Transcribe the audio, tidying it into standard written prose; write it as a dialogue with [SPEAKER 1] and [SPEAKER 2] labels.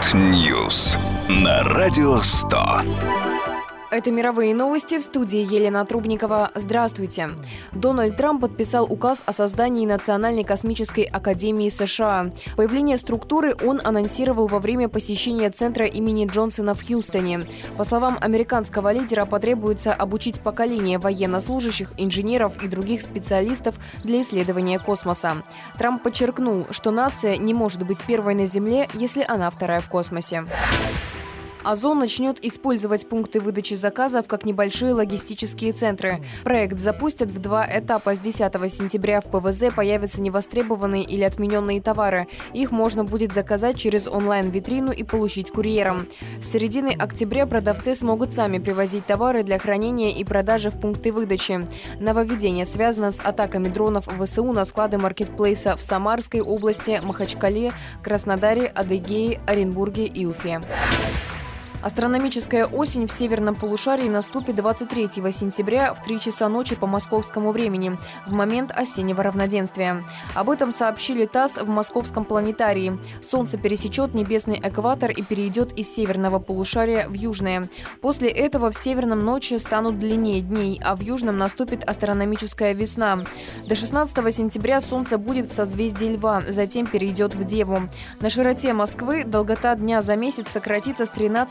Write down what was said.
[SPEAKER 1] News на Радио 100.
[SPEAKER 2] Это мировые новости, в студии Елена Трубникова. Здравствуйте. Дональд Трамп подписал указ о создании Национальной космической академии США. Появление структуры он анонсировал во время посещения центра имени Джонсона в Хьюстоне. По словам американского лидера, потребуется обучить поколение военнослужащих, инженеров и других специалистов для исследования космоса. Трамп подчеркнул, что нация не может быть первой на Земле, если она вторая в космосе. Озон начнет использовать пункты выдачи заказов как небольшие логистические центры. Проект запустят в 2 этапа. С 10 сентября в ПВЗ появятся невостребованные или отмененные товары. Их можно будет заказать через онлайн-витрину и получить курьером. С середины октября продавцы смогут сами привозить товары для хранения и продажи в пункты выдачи. Нововведение связано с атаками дронов ВСУ на склады маркетплейса в Самарской области, Махачкале, Краснодаре, Адыгее, Оренбурге и Уфе. Астрономическая осень в северном полушарии наступит 23 сентября в 3 часа ночи по московскому времени, в момент осеннего равноденствия. Об этом сообщили ТАСС в Московском планетарии. Солнце пересечет небесный экватор и перейдет из северного полушария в южное. После этого в северном ночи станут длиннее дней, а в южном наступит астрономическая весна. До 16 сентября Солнце будет в созвездии Льва, затем перейдет в Деву. На широте Москвы долгота дня за месяц сократится с 13